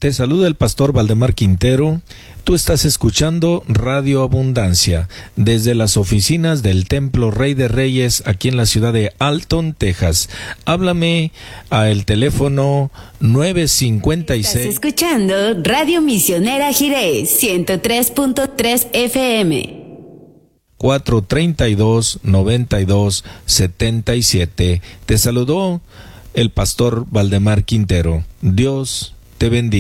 Te saluda el pastor Valdemar Quintero. Tú estás escuchando Radio Abundancia desde las oficinas del Templo Rey de Reyes aquí en la ciudad de Alton, Texas. Háblame al teléfono 956. Estás escuchando Radio Misionera Jiré 103.3 FM. 432-9277. Te saludó el pastor Valdemar Quintero. Dios te bendiga.